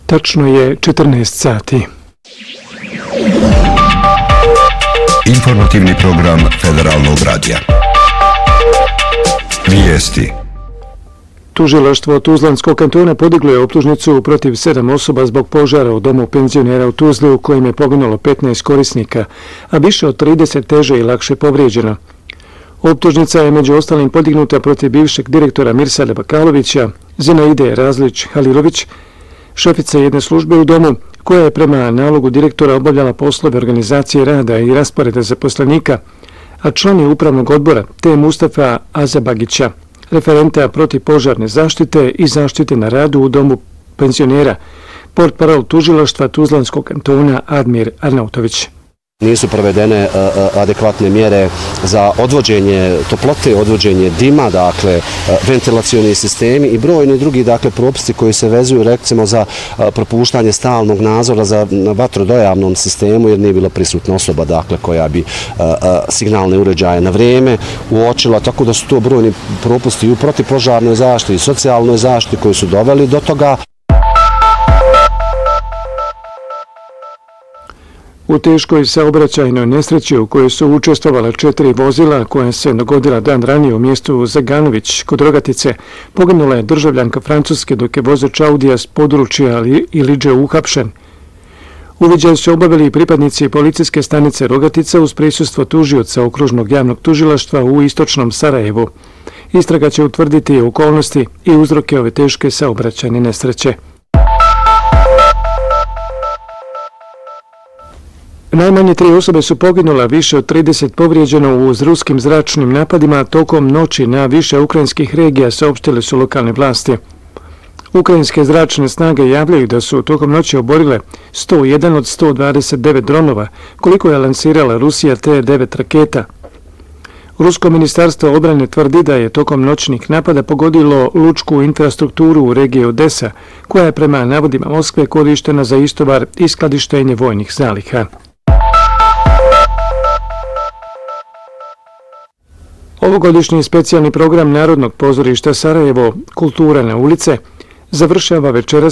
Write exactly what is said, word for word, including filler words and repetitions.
Tačno je četrnaest sati. Informativni program Federalnog radija. Vijesti. Tužilaštvo Tuzlanskog kantona podiglo je optužnicu protiv sedam osoba zbog požara u domu penzionera u Tuzli u kojem je poginulo petnaest korisnika, a više od trideset teže i lakše povrijeđeno. Optužnica je među ostalim podignuta protiv bivšeg direktora Mirsada Bakalovića, Zenaide Razlić-Halilović, šefica jedne službe u domu, koja je prema nalogu direktora obavljala poslove organizacije rada i rasporeda zaposlenika, a člani upravnog odbora te Mustafa Azabagića, referenta protivpožarne zaštite i zaštite na radu u domu penzionera, portparol tužilaštva Tuzlanskog kantona Admir Arnautović. Nisu provedene adekvatne mjere za odvođenje toplote, odvođenje dima, dakle ventilacioni sistemi i brojni drugi dakle propisi koji se vezuju recimo za propuštanje stalnog nadzora za vatrodojavnom sistemu jer nije bila prisutna osoba dakle koja bi signalne uređaje na vrijeme uočila, tako da su to brojni propusti i u protivpožarnoj zaštiti i socijalnoj zaštiti koji su doveli do toga. U teškoj saobraćajnoj nesreći u kojoj su učestvovala četiri vozila koja se dogodila dan ranije u mjestu Zaganović kod Rogatice, poginula je državljanka Francuske dok je vozač Audija s područja Ilidže uhapšen. Uviđaj su obavili i pripadnici policijske stanice Rogatica uz prisustvo tužioca okružnog javnog tužilaštva u istočnom Sarajevu. Istraga će utvrditi okolnosti i uzroke ove teške saobraćajne nesreće. Najmanje tri osobe su poginula, više od trideset povrijeđeno uz ruskim zračnim napadima tokom noći na više ukrajinskih regija, saopštile su lokalne vlasti. Ukrajinske zračne snage javljaju da su tokom noći oborile sto jedan od sto dvadeset devet dronova, koliko je lansirala Rusija te devet raketa. Rusko ministarstvo obrane tvrdi da je tokom noćnih napada pogodilo lučku infrastrukturu u regiji Odesa, koja je prema navodima Moskve korištena za istovar i skladištenje vojnih zaliha. Ovogodišnji specijalni program Narodnog pozorišta Sarajevo, Kultura na ulice, završava večeras